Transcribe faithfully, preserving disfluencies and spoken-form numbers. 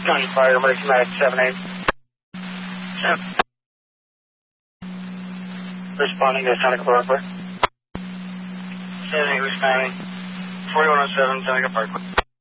County Fire, emergency medic seven eight. Yep. Responding to Seneca Parkway. seven eight responding. forty-one oh seven Seneca Parkway.